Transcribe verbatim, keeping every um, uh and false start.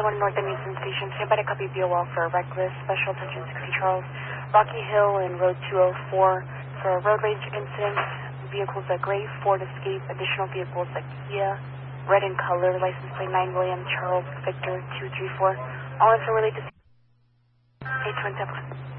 one North Mason Station. Stand by to copy via wall for a reckless. Special attention sixty Charles. Rocky Hill and Road two oh four for a road rage incident. Vehicles at Gray, Ford Escape. Additional vehicles at Kia. Red in color. License plate nine William Charles Victor two three four. All info related to eight twenty-seven.